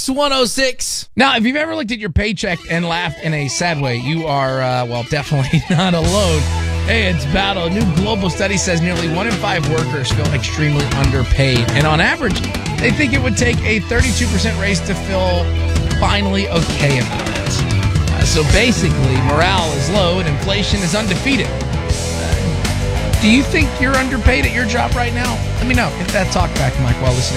It's 106. Now, if you've ever looked at your paycheck and laughed in a sad way, you are, definitely not alone. Hey, it's Battle. A new global study says nearly 1 in 5 workers feel extremely underpaid. And on average, they think it would take a 32% raise to feel finally okay about it. So basically, morale is low and inflation is undefeated. Do you think you're underpaid at your job right now? Let me know. Hit that talk back mic while listening.